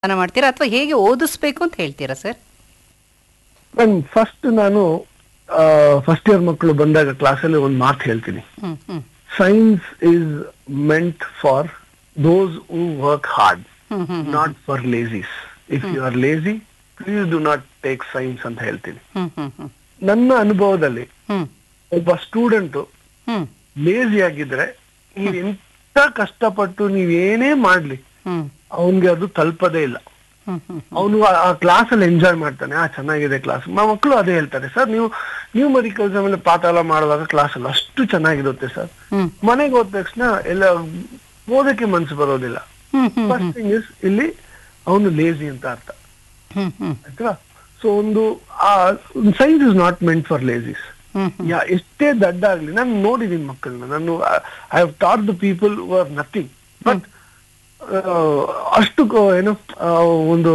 ದಾನ ಮಾಡ್ತೀರಾ ಅಥವಾ ಹೇಗೆ ಓದಿಸ್ಬೇಕು ಅಂತ ಹೇಳ್ತೀರಾ ಸರ್? ಫಸ್ಟ್ ನಾನು ಫಸ್ಟ್ ಇಯರ್ ಮಕ್ಕಳು ಬಂದಾಗ ಕ್ಲಾಸಲ್ಲಿ ಒಂದು ಮಾತು ಹೇಳ್ತೀನಿ. Science is meant for those who work hard, not for ಲೇಸೀಸ್. If you are lazy please do not take science ಅಂತ ಹೇಳ್ತೀನಿ. ನನ್ನ ಅನುಭವದಲ್ಲಿ ಒಬ್ಬ ಸ್ಟೂಡೆಂಟ್ ಲೇಸಿ ಆಗಿದ್ರೆ ನೀವ್ ಎಂತ ಕಷ್ಟಪಟ್ಟು ನೀವೇನೇ ಮಾಡ್ಲಿ ಅವನ್ಗೆ ಅದು ತಲುಪದೇ ಇಲ್ಲ. ಅವನು ಆ ಕ್ಲಾಸ್ ಅಲ್ಲಿ ಎಂಜಾಯ್ ಮಾಡ್ತಾನೆ, ಚೆನ್ನಾಗಿದೆ ಕ್ಲಾಸ್. ಮಕ್ಕಳು ಅದೇ ಹೇಳ್ತಾರೆ, ಸರ್ ನೀವು ನ್ಯೂಮರಿಕಲ್ಸ್ ಆಮೇಲೆ ಪಾಠ ಎಲ್ಲ ಮಾಡುವಾಗ ಕ್ಲಾಸ್ ಅಲ್ಲಿ ಅಷ್ಟು ಚೆನ್ನಾಗಿರುತ್ತೆ ಸರ್, ಮನೆಗೆ ಹೋದ ತಕ್ಷಣ ಎಲ್ಲ ಓದಕ್ಕೆ ಮನ್ಸು ಬರೋದಿಲ್ಲ. ಫಸ್ಟ್ ಥಿಂಗ್ ಇಸ್ ಇಲ್ಲಿ ಅವನು ಲೇಸಿ ಅಂತ ಅರ್ಥ ಆಯ್ತಾ. ಸೊ ಒಂದು science is not meant for ಲೇಸೀಸ್. ಎಷ್ಟೇ ದಡ್ಡ ಆಗ್ಲಿ, ನಾನು ನೋಡಿದೀನಿ ಮಕ್ಕಳನ್ನ, ನಾನು I have taught the people who are nothing, but ಅಷ್ಟು ಏನು ಒಂದು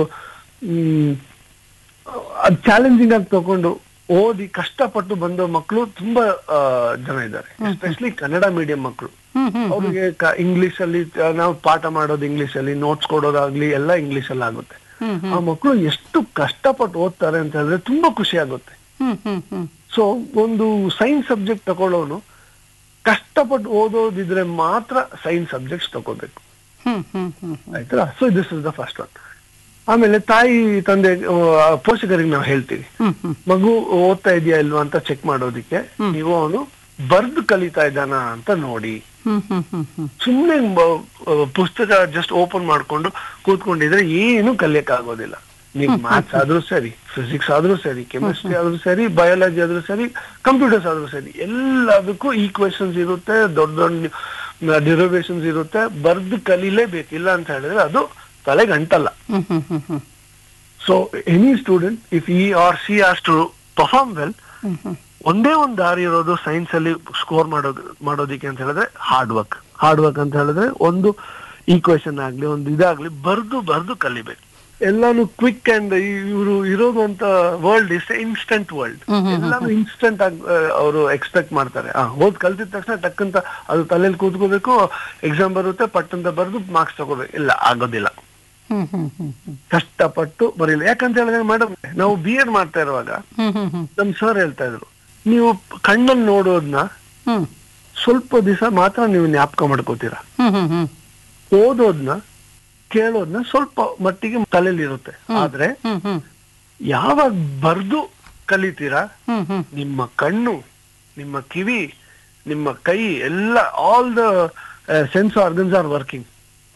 ಚಾಲೆಂಜಿಂಗ್ ಆಗಿ ತಗೊಂಡು ಓದಿ ಕಷ್ಟಪಟ್ಟು ಬಂದ ಮಕ್ಕಳು ತುಂಬಾ ಜನ ಇದ್ದಾರೆ. ಎಸ್ಪೆಷಲಿ ಕನ್ನಡ ಮೀಡಿಯಂ ಮಕ್ಕಳು. ಅವ್ರಿಗೆ ಇಂಗ್ಲಿಷ್ ಅಲ್ಲಿ ನಾವು ಪಾಠ ಮಾಡೋದು ಇಂಗ್ಲಿಷ್ ಅಲ್ಲಿ, ನೋಟ್ಸ್ ಕೊಡೋದಾಗ್ಲಿ ಎಲ್ಲ ಇಂಗ್ಲಿಷ್ ಅಲ್ಲಿ ಆಗುತ್ತೆ. ಆ ಮಕ್ಕಳು ಎಷ್ಟು ಕಷ್ಟಪಟ್ಟು ಓದ್ತಾರೆ ಅಂತ ಹೇಳಿದ್ರೆ ತುಂಬಾ ಖುಷಿ ಆಗುತ್ತೆ. ಸೊ ಒಂದು ಸೈನ್ಸ್ ಸಬ್ಜೆಕ್ಟ್ ತಗೊಳ್ಳೋನು ಕಷ್ಟಪಟ್ಟು ಓದೋದಿದ್ರೆ ಮಾತ್ರ ಸೈನ್ಸ್ ಸಬ್ಜೆಕ್ಟ್ಸ್ ತಗೋಬೇಕು ಆಯ್ತಾ. So this is the first one. ಆಮೇಲೆ ತಾಯಿ ತಂದೆ ಪೋಷಕರಿಗೆ ನಾವು ಹೇಳ್ತೀವಿ, ಮಗು ಓದ್ತಾ ಇದೆಯಾ ಇಲ್ವಾ ಅಂತ ಚೆಕ್ ಮಾಡೋದಿಕ್ಕೆ ನೀವು ಅವನು ಬರ್ದು ಕಲಿತಾ ಇದ್ದಾನ ಅಂತ ನೋಡಿ. ಸುಮ್ನೆ ಪುಸ್ತಕ ಜಸ್ಟ್ ಓಪನ್ ಮಾಡ್ಕೊಂಡು ಕೂತ್ಕೊಂಡಿದ್ರೆ ಏನು ಕಲಿಯಕ್ ಆಗೋದಿಲ್ಲ. ನೀವು ಮ್ಯಾಥ್ಸ್ ಆದ್ರೂ ಸರಿ, ಫಿಸಿಕ್ಸ್ ಆದ್ರೂ ಸರಿ, ಕೆಮಿಸ್ಟ್ರಿ ಆದ್ರೂ ಸರಿ, ಬಯಾಲಜಿ ಆದ್ರೂ ಸರಿ, ಕಂಪ್ಯೂಟರ್ಸ್ ಆದ್ರೂ ಸರಿ, ಎಲ್ಲದಕ್ಕೂ ಈಕ್ವೇಶನ್ಸ್ ಇರುತ್ತೆ, ದೊಡ್ಡ ದೊಡ್ಡ ಡಿರೈವೇಶನ್ಸ್ ಇರುತ್ತೆ. ಬರ್ದು ಕಲೀಲೇಬೇಕು, ಇಲ್ಲ ಅಂತ ಹೇಳಿದ್ರೆ ಅದು ತಲೆಗೆ ಅಂಟಲ್ಲ. ಸೊ ಎನಿ ಸ್ಟೂಡೆಂಟ್ ಇಫ್ ಈ R C has to perform well, ಒಂದೇ ಒಂದು ದಾರಿ ಇರೋದು ಸೈನ್ಸ್ ಅಲ್ಲಿ ಸ್ಕೋರ್ ಮಾಡೋದಿಕ್ಕೆ ಅಂತ ಹೇಳಿದ್ರೆ ಹಾರ್ಡ್ ವರ್ಕ್ ಅಂತ ಹೇಳಿದ್ರೆ ಒಂದು ಈಕ್ವೇಶನ್ ಆಗ್ಲಿ ಒಂದು ಇದಾಗ್ಲಿ ಬರ್ದು ಕಲಿಬೇಕು. ಎಲ್ಲಾನು ಕ್ವಿಕ್ ಅಂಡ್ ಇವರು ಇರೋದು ಅಂತ ವರ್ಲ್ಡ್ ಇಸ್ ಇನ್ಸ್ಟಂಟ್ ವರ್ಲ್ಡ್. ಎಲ್ಲಾನು ಇನ್ಸ್ಟಂಟ್ ಆಗಿ ಅವರು ಎಕ್ಸ್ಪೆಕ್ಟ್ ಮಾಡ್ತಾರೆ. ಓದ್ ಕಲ್ತಿದ ತಕ್ಷಣ ಟಕ್ಕಂತ ಅದು ತಲೆಯಲ್ಲಿ ಕೂತ್ಕೋಬೇಕು, ಎಕ್ಸಾಮ್ ಬರುತ್ತೆ, ಪಟ್ಟಂತ ಬರ್ದು ಮಾರ್ಕ್ಸ್ ತಗೋಬೇಕು. ಇಲ್ಲ, ಆಗೋದಿಲ್ಲ. ಕಷ್ಟಪಟ್ಟು ಬರೀಲ್ಲ. ಯಾಕಂತ ಹೇಳಿದ್ರೆ ಮೇಡಮ್, ನಾವು BEd ಮಾಡ್ತಾ ಇರುವಾಗ ನಮ್ ಸರ್ ಹೇಳ್ತಾ ಇದ್ರು, ನೀವು ಕಣ್ಣಲ್ಲಿ ನೋಡೋದನ್ನ ಸ್ವಲ್ಪ ದಿವಸ ಮಾತ್ರ ನೀವು ಜ್ಞಾಪಕ ಮಾಡ್ಕೋತೀರಾ, ಓದೋದ್ನ ಕೇಳೋದ್ನ ಸ್ವಲ್ಪ ಮಟ್ಟಿಗೆ ತಲೆಯಲ್ಲಿ ಇರುತ್ತೆ. ಆದ್ರೆ ಯಾವಾಗ ಬರ್ದು ಕಲಿತೀರಾ, ನಿಮ್ಮ ಕಣ್ಣು, ನಿಮ್ಮ ಕಿವಿ, ನಿಮ್ಮ ಕೈ ಎಲ್ಲ all the sense organs are working.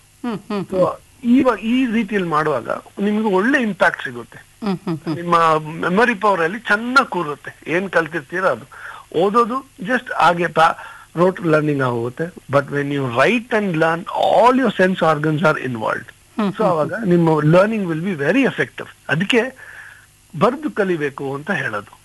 ಈ ರೀತಿಯಲ್ಲಿ ಮಾಡುವಾಗ ನಿಮ್ಗೆ ಒಳ್ಳೆ ಇಂಪ್ಯಾಕ್ಟ್ ಸಿಗುತ್ತೆ. ನಿಮ್ಮ ಮೆಮೊರಿ ಪವರ್ ಅಲ್ಲಿ ಚೆನ್ನಾಗಿ ಕೂರುತ್ತೆ. ಏನ್ ಕಲ್ತಿರ್ತೀರ ಅದು ಓದೋದು ಜಸ್ಟ್ ಹಾಗೆ ರೋಟ್ ಲರ್ನಿಂಗ್ ಆಗುತ್ತೆ. But when you right and learn, all your sense organs are involved. So ಅವಾಗ ನಿಮ್ಮ learning will be very effective. ಅದಕ್ಕೆ ಬರ್ದು ಕಲಿಬೇಕು ಅಂತ ಹೇಳೋದು.